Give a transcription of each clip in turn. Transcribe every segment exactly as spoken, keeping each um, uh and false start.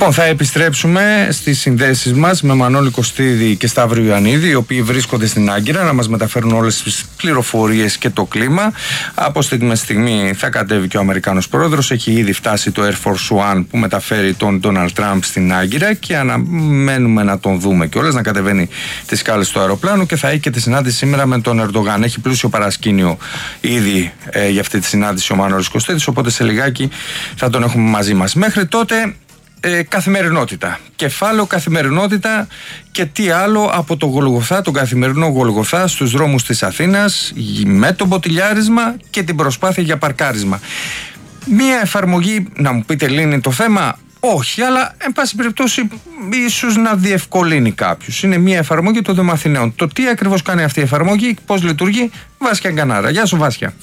Λοιπόν, θα επιστρέψουμε στις συνδέσεις μας με Μανώλη Κωστίδη και Σταύρο Ιωαννίδη, οι οποίοι βρίσκονται στην Άγκυρα να μας μεταφέρουν όλες τις πληροφορίες και το κλίμα. Από στιγμή με στιγμή θα κατέβει και ο Αμερικάνος πρόεδρος. Έχει ήδη φτάσει το Air Force One που μεταφέρει τον Ντόναλντ Τραμπ στην Άγκυρα και αναμένουμε να τον δούμε κιόλας να κατεβαίνει τις σκάλες του αεροπλάνου και θα έχει και τη συνάντηση σήμερα με τον Ερντογάν. Έχει πλούσιο παρασκήνιο ήδη ε, για αυτή τη συνάντηση ο Μανώλης Κωστίδης, οπότε σε λιγάκι θα τον έχουμε μαζί μας. Μέχρι τότε. Ε, καθημερινότητα. Κεφάλαιο καθημερινότητα και τι άλλο από το Γολγοθά, τον καθημερινό Γολγοθά στους δρόμους της Αθήνας με το μποτιλιάρισμα και την προσπάθεια για παρκάρισμα. Μία εφαρμογή, να μου πείτε, λύνει το θέμα? Όχι, αλλά εν πάση περιπτώσει ίσως να διευκολύνει κάποιους. Είναι μία εφαρμογή των Δήμων Αθηναίων. Το τι ακριβώς κάνει αυτή η εφαρμογή, πώς λειτουργεί, Βάσια Γκανάρα. Γεια σου, Βάσια.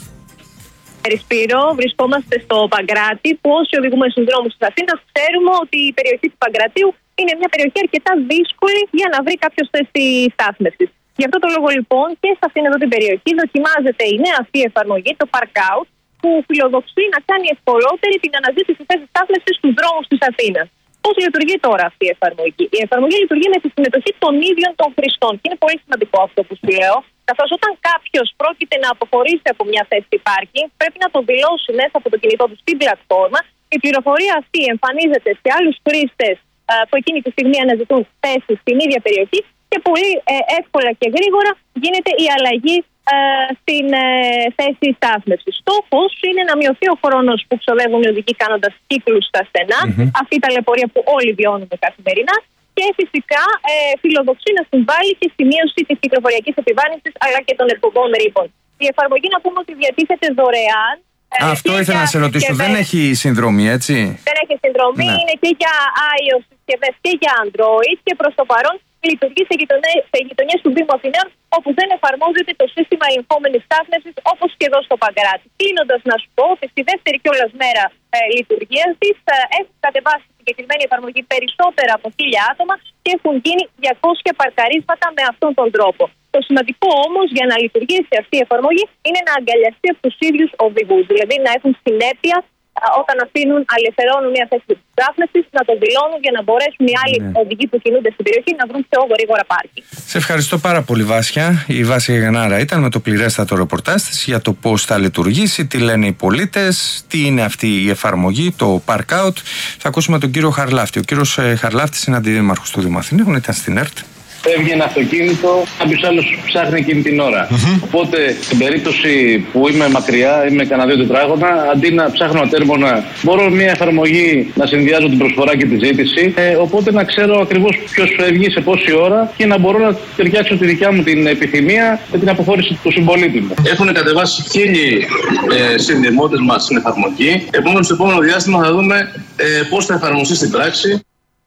Σπύρο, βρισκόμαστε στο Παγκράτη, που όσοι οδηγούμε στους δρόμους της Αθήνας ξέρουμε ότι η περιοχή του Παγκρατίου είναι μια περιοχή αρκετά δύσκολη για να βρει κάποιος θέση στάθμευσης. Γι' αυτό το λόγο λοιπόν και σε αυτήν εδώ την περιοχή δοκιμάζεται η νέα αυτή εφαρμογή, το Parkout, που φιλοδοξεί να κάνει ευκολότερη την αναζήτηση θέσης στάθμευσης στους δρόμους της Αθήνας. Πώς λειτουργεί τώρα αυτή η εφαρμογή? Η εφαρμογή λειτουργεί με τη συμμετοχή των ίδιων των χρηστών. Και είναι πολύ σημαντικό αυτό που σου λέω, καθώς όταν κάποιος πρόκειται να αποχωρήσει από μια θέση πάρκινγκ, πρέπει να το δηλώσει μέσα από το κινητό του στην πλατφόρμα. Η πληροφορία αυτή εμφανίζεται σε άλλους χρήστες που εκείνη τη στιγμή αναζητούν θέσεις στην ίδια περιοχή και πολύ ε, εύκολα και γρήγορα γίνεται η αλλαγή ε, στην ε, θέση στάθμευσης. Στόχος είναι να μειωθεί ο χρόνος που ξοδεύουν οι οδηγοί κάνοντας κύκλους στα στενά, mm-hmm. αυτή η ταλαιπωρία που όλοι βιώνουμε καθημερινά, και φυσικά ε, φιλοδοξεί να συμβάλλει και στη μείωση της κυκλοφοριακής επιβάρυνσης αλλά και των εκπομπών ρήπων. Η εφαρμογή, να πούμε ότι διατίθεται δωρεάν. Ε, Αυτό ήθελα να σε ρωτήσω. Δεν έχει συνδρομή, έτσι? Δεν έχει συνδρομή, ναι. Είναι και για iOS συσκευές και για Android και προς το παρόν λειτουργεί σε γειτονιές του Δήμου Αθηναίων όπου δεν εφαρμόζεται το σύστημα ελεγχόμενης στάθμευσης όπως και εδώ στο Παγκράτη. Κλείνοντας, να σου πω ότι στη δεύτερη κιόλας μέρα ε, λειτουργίας της ε, έχουν κατεβάσει στην συγκεκριμένη εφαρμογή περισσότερα από χίλια άτομα και έχουν γίνει διακόσια παρκαρίσματα με αυτόν τον τρόπο. Το σημαντικό όμως για να λειτουργήσει αυτή η εφαρμογή είναι να αγκαλιαστεί από τους ίδιους οδηγούς, δηλαδή να έχουν συνέπεια όταν αφήνουν, αλευθερώνουν μια θέση στάθμευσης, να το δηλώνουν για να μπορέσουν οι άλλοι ναι. οδηγοί που κινούνται στην περιοχή να βρουν πιο γρήγορα πάρκινγκ. Σε ευχαριστώ πάρα πολύ, Βάσια. Η Βάσια Γκανάρα ήταν με το πληρέστατο ρεπορτάζ της για το πώς θα λειτουργήσει, τι λένε οι πολίτες, τι είναι αυτή η εφαρμογή, το Parkout. Θα ακούσουμε τον κύριο Χαρλάφτη. Ο κύριος Χαρλάφτης είναι αντιδήμαρχος του Δήμου Αθηναίων, ήταν στην ΕΡΤ. Φεύγει ένα αυτοκίνητο, κάποιος άλλος ψάχνει εκείνη την ώρα. Mm-hmm. Οπότε, στην περίπτωση που είμαι μακριά, είμαι κανένα δύο τετράγωνα, αντί να ψάχνω ατέρμονα, μπορώ μια εφαρμογή να συνδυάζω την προσφορά και τη ζήτηση. Ε, οπότε να ξέρω ακριβώς ποιος φεύγει, σε πόση ώρα και να μπορώ να ταιριάξω τη δικιά μου την επιθυμία με την αποχώρηση του συμπολίτη μου. Έχουν κατεβάσει χίλιοι ε, συνδημότες μας στην εφαρμογή. Επομένως, στο επόμενο διάστημα θα δούμε ε, πώς θα εφαρμοστεί στην πράξη.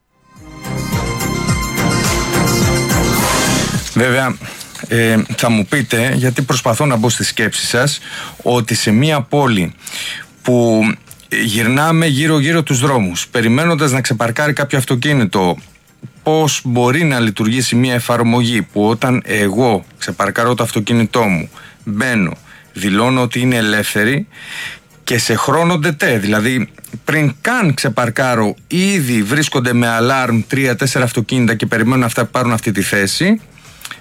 Βέβαια, ε, θα μου πείτε, γιατί προσπαθώ να μπω στη σκέψη σας, ότι σε μια πόλη που γυρνάμε γύρω-γύρω τους δρόμους, περιμένοντας να ξεπαρκάρει κάποιο αυτοκίνητο, πώς μπορεί να λειτουργήσει μια εφαρμογή που όταν εγώ ξεπαρκάρω το αυτοκίνητό μου, μπαίνω, δηλώνω ότι είναι ελεύθερη και σε χρόνο ντετέ, δηλαδή πριν καν ξεπαρκάρω ήδη βρίσκονται με αλάρμ τρία τέσσερα αυτοκίνητα και περιμένουν αυτά που πάρουν αυτή τη θέση